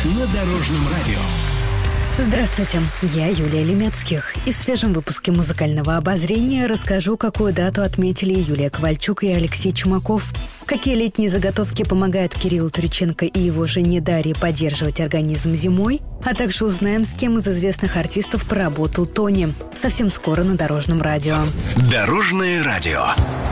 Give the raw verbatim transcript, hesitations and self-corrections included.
на Дорожном радио. Здравствуйте, я Юлия Лемецких. И в свежем выпуске музыкального обозрения расскажу, какую дату отметили Юлия Ковальчук и Алексей Чумаков, какие летние заготовки помогают Кириллу Туриченко и его жене Дарье поддерживать организм зимой, а также узнаем, с кем из известных артистов поработал Тони. Совсем скоро на Дорожном радио. Дорожное радио.